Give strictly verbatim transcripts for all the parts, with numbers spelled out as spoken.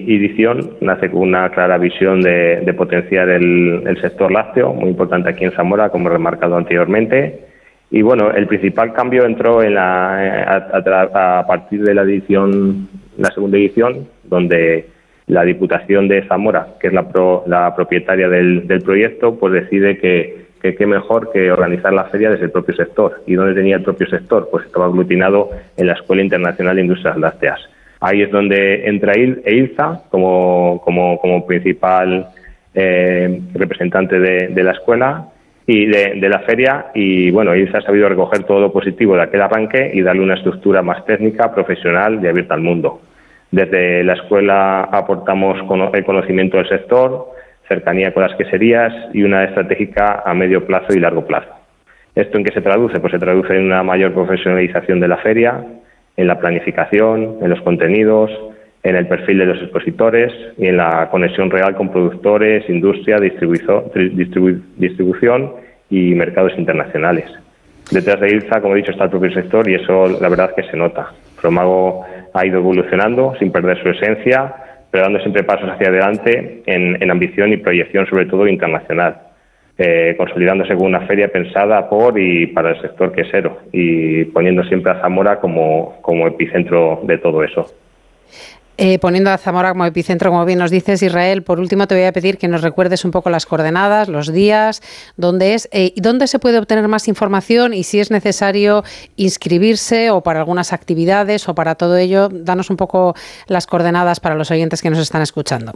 edición nace con una clara visión de, de potenciar el, el sector lácteo, muy importante aquí en Zamora, como he remarcado anteriormente. Y bueno, el principal cambio entró en la, a, a, a partir de la edición, la segunda edición, donde la Diputación de Zamora, que es la, pro, la propietaria del, del proyecto, pues decide que que qué mejor que organizar la feria desde el propio sector. ¿Y dónde tenía el propio sector? Pues estaba aglutinado en la Escuela Internacional de Industrias Lácteas. Ahí es donde entra EILZA como, como, como principal eh, representante de, de la escuela y de, de la feria, y bueno, EILZA ha sabido recoger todo lo positivo de aquel arranque y darle una estructura más técnica, profesional y abierta al mundo. Desde la escuela aportamos el conocimiento del sector, cercanía con las queserías y una estratégica a medio plazo y largo plazo. ¿Esto en qué se traduce? Pues se traduce en una mayor profesionalización de la feria, en la planificación, en los contenidos, en el perfil de los expositores y en la conexión real con productores, industria, distribu- distribu- distribución y mercados internacionales. Detrás de EILZA, como he dicho, está el propio sector y eso la verdad es que se nota. Promago ha ido evolucionando sin perder su esencia, pero dando siempre pasos hacia adelante en, en ambición y proyección, sobre todo internacional, eh, consolidándose como una feria pensada por y para el sector quesero y poniendo siempre a Zamora como, como epicentro de todo eso. Eh, poniendo a Zamora como epicentro, como bien nos dices, Israel, por último te voy a pedir que nos recuerdes un poco las coordenadas, los días, dónde es, eh, y dónde se puede obtener más información y si es necesario inscribirse o para algunas actividades o para todo ello. Danos un poco las coordenadas para los oyentes que nos están escuchando.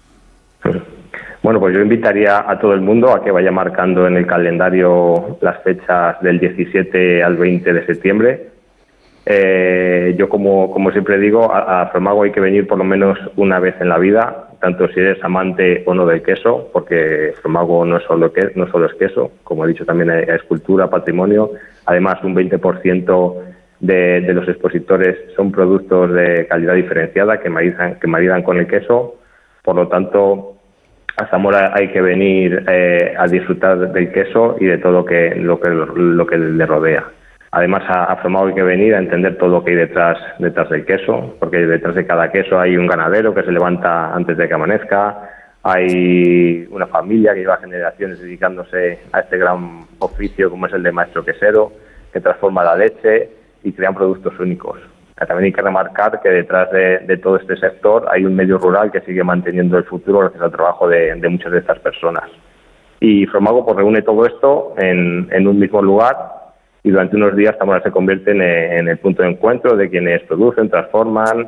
Bueno, pues yo invitaría a todo el mundo a que vaya marcando en el calendario las fechas del diecisiete al veinte de septiembre. Eh, yo, como, como siempre digo, a, a Promago hay que venir por lo menos una vez en la vida, tanto si eres amante o no del queso, porque Promago no es solo, que, no solo es queso, como he dicho también es cultura, patrimonio. Además, un veinte por ciento de, de los expositores son productos de calidad diferenciada que maridan, que maridan con el queso. Por lo tanto, a Zamora hay que venir eh, a disfrutar del queso y de todo lo que, lo que, lo que le rodea. Además, a, a Promago hay que venir a entender todo lo que hay detrás, detrás del queso, porque detrás de cada queso hay un ganadero que se levanta antes de que amanezca, hay una familia que lleva generaciones dedicándose a este gran oficio como es el de maestro quesero, que transforma la leche y crean productos únicos. También hay que remarcar que detrás de, de todo este sector hay un medio rural que sigue manteniendo el futuro gracias al trabajo de, de muchas de estas personas. Y Promago pues reúne todo esto en, en un mismo lugar, y durante unos días Zamora se convierte en, en el punto de encuentro de quienes producen, transforman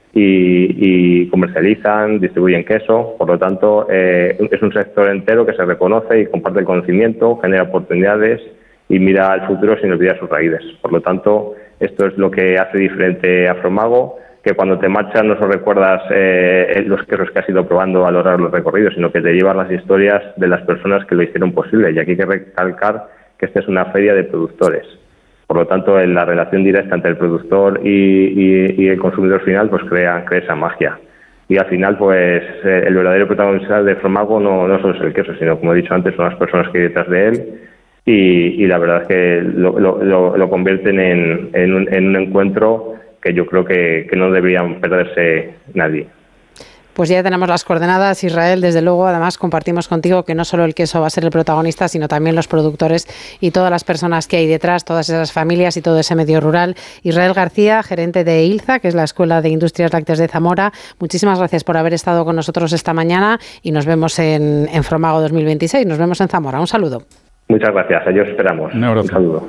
y, y comercializan, distribuyen queso. Por lo tanto, eh, es un sector entero que se reconoce y comparte el conocimiento, genera oportunidades y mira al futuro sin olvidar sus raíces. Por lo tanto, esto es lo que hace diferente a Promago, que cuando te marchas no solo recuerdas eh, los quesos que has ido probando a lo largo de los recorridos, sino que te llevas las historias de las personas que lo hicieron posible. Y aquí hay que recalcar que esta es una feria de productores. Por lo tanto, en la relación directa entre el productor y, y, y el consumidor final pues crea, crea esa magia. Y al final, pues eh, el verdadero protagonista de Promago no, no solo es el queso, sino, como he dicho antes, son las personas que hay detrás de él. Y, y la verdad es que lo, lo, lo, lo convierten en, en, un, en un encuentro que yo creo que, que no deberían perderse nadie. Pues ya tenemos las coordenadas, Israel. Desde luego, además, compartimos contigo que no solo el queso va a ser el protagonista, sino también los productores y todas las personas que hay detrás, todas esas familias y todo ese medio rural. Israel García, gerente de EILZA, que es la Escuela de Industrias Lácteas de Zamora. Muchísimas gracias por haber estado con nosotros esta mañana y nos vemos en, en Promago dos mil veintiséis. Nos vemos en Zamora. Un saludo. Muchas gracias. Ellos esperamos. Un abrazo. Un saludo.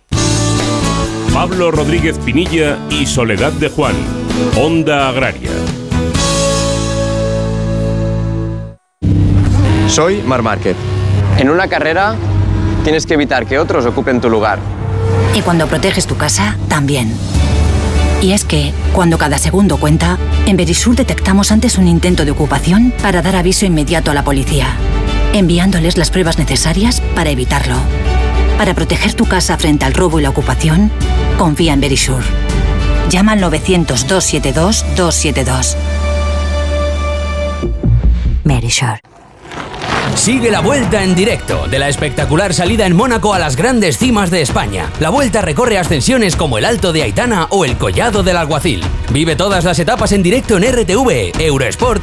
Pablo Rodríguez Pinilla y Soledad de Juan. Onda Agraria. Soy Marc Márquez. En una carrera tienes que evitar que otros ocupen tu lugar. Y cuando proteges tu casa, también. Y es que, cuando cada segundo cuenta, en Verisur detectamos antes un intento de ocupación para dar aviso inmediato a la policía, enviándoles las pruebas necesarias para evitarlo. Para proteger tu casa frente al robo y la ocupación, confía en Verisur. Llama al novecientos, doscientos setenta y dos, doscientos setenta y dos. Verisur. Sigue la Vuelta en directo, de la espectacular salida en Mónaco a las grandes cimas de España. La Vuelta recorre ascensiones como el Alto de Aitana o el Collado del Alguacil. Vive todas las etapas en directo en R T V, Eurosport